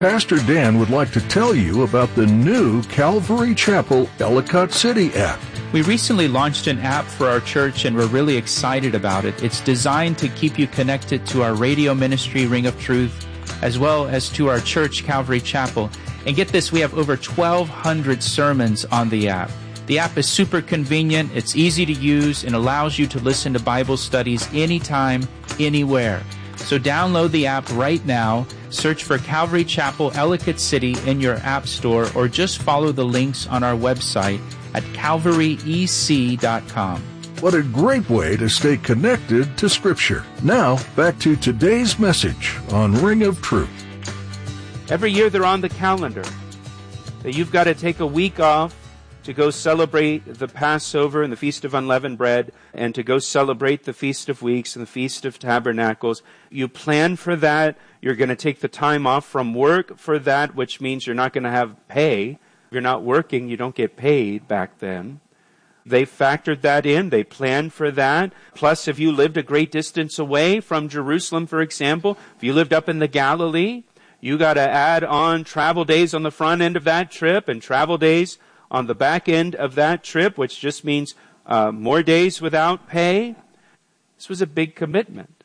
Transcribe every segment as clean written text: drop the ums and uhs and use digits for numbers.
Pastor Dan would like to tell you about the new Calvary Chapel Ellicott City app. We recently launched an app for our church, and we're really excited about it. It's designed to keep you connected to our radio ministry, Ring of Truth, as well as to our church, Calvary Chapel. And get this, we have over 1,200 sermons on the app. The app is super convenient, it's easy to use, and allows you to listen to Bible studies anytime, anywhere. So download the app right now, search for Calvary Chapel Ellicott City in your app store, or just follow the links on our website at calvaryec.com. What a great way to stay connected to Scripture. Now, back to today's message on Ring of Truth. Every year they're on the calendar that you've got to take a week off to go celebrate the Passover and the Feast of Unleavened Bread, and to go celebrate the Feast of Weeks and the Feast of Tabernacles. You plan for that. You're going to take the time off from work for that, which means you're not going to have pay. If you're not working, you don't get paid back then. They factored that in. They planned for that. Plus, if you lived a great distance away from Jerusalem, for example, if you lived up in the Galilee, you got to add on travel days on the front end of that trip and travel days on the back end of that trip, which just means more days without pay. This was a big commitment.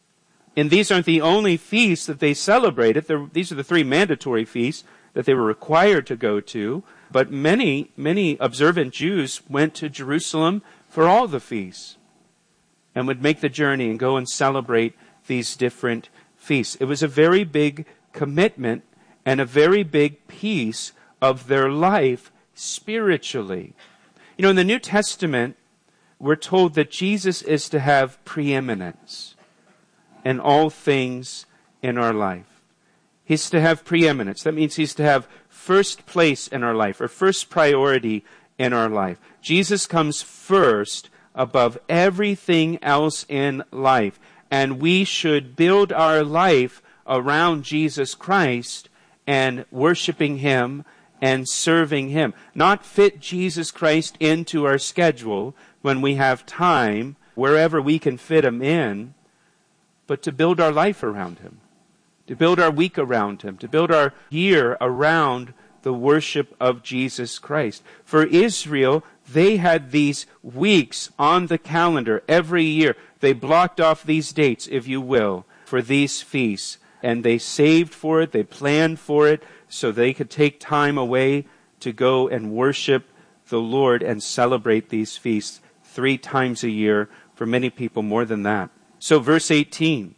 And these aren't the only feasts that they celebrated. These are the 3 mandatory feasts that they were required to go to. But many observant Jews went to Jerusalem for all the feasts and would make the journey and go and celebrate these different feasts. It was a very big commitment and a very big piece of their life spiritually. You know, in the New Testament, we're told that Jesus is to have preeminence in all things in our life. He's to have preeminence. That means he's to have first place in our life, or first priority in our life. Jesus comes first above everything else in life. And we should build our life around Jesus Christ and worshiping him and serving him. Not fit Jesus Christ into our schedule when we have time, wherever we can fit him in, but to build our life around him, to build our week around him, to build our year around the worship of Jesus Christ. For Israel, they had these weeks on the calendar every year. They blocked off these dates, if you will, for these feasts. And they saved for it, they planned for it, so they could take time away to go and worship the Lord and celebrate these feasts 3 times a year, for many people more than that. So verse 18,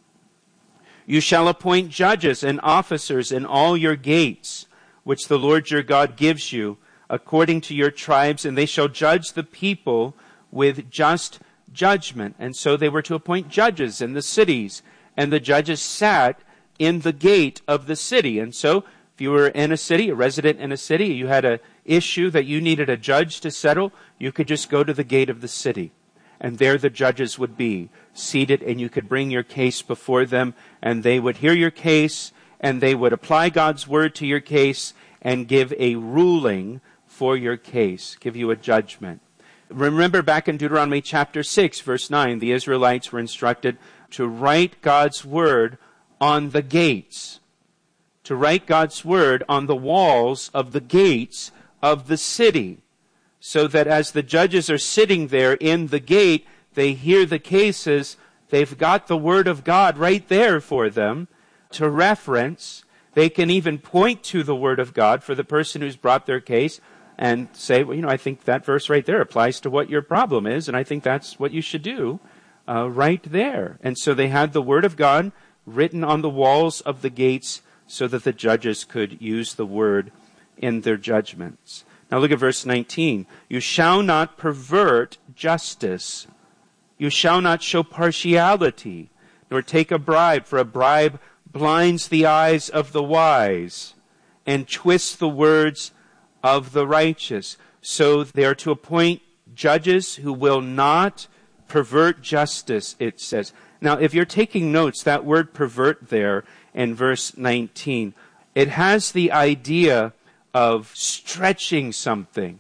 you shall appoint judges and officers in all your gates, which the Lord your God gives you, according to your tribes, and they shall judge the people with just judgment. And so they were to appoint judges in the cities, and the judges sat in the gate of the city. And so if you were in a city, a resident in a city, you had an issue that you needed a judge to settle, you could just go to the gate of the city. And there the judges would be seated, and you could bring your case before them, and they would hear your case, and they would apply God's word to your case and give a ruling for your case, give you a judgment. Remember back in Deuteronomy chapter 6, verse 9, the Israelites were instructed to write God's word on the gates, to write God's word on the walls of the gates of the city, so that as the judges are sitting there in the gate, they hear the cases, they've got the word of God right there for them to reference. They can even point to the word of God for the person who's brought their case and say, well, I think that verse right there applies to what your problem is, and I think that's what you should do right there. And so they had the word of God written on the walls of the gates so that the judges could use the word in their judgments. Now look at verse 19. You shall not pervert justice. You shall not show partiality, nor take a bribe, for a bribe blinds the eyes of the wise and twists the words of the righteous. So they are to appoint judges who will not pervert justice, it says. Now, if you're taking notes, that word pervert there in verse 19, it has the idea of stretching something,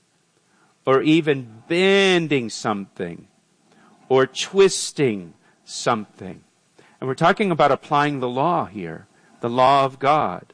or even bending something, or twisting something. And we're talking about applying the law here, the law of God.